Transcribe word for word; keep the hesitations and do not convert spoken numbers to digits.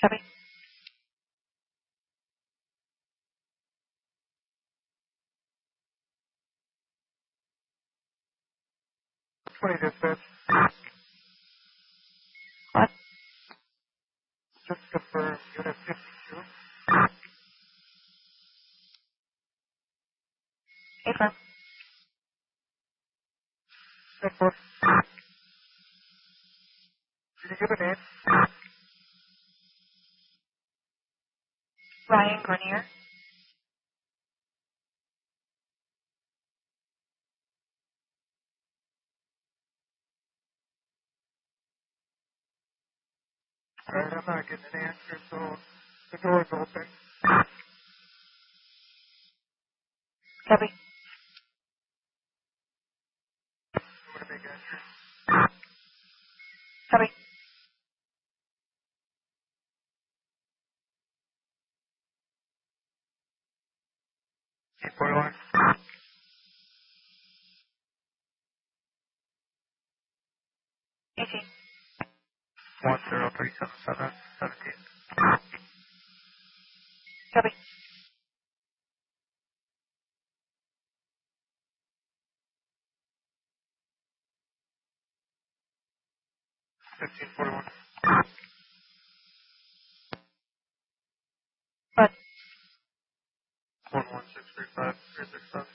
Copy. twenty dispatch. What? Just confirm unit fifty-two. Affirm. ten four. Did you give a name? Ryan Grenier. Alright, I'm not getting an answer, so the door's open. Copy. I'm gonna make entry. Copy. eight four one. eighteen. one zero three seven seven seventeen. Copy. fifteen forty-one. What? one one six three five three six seven.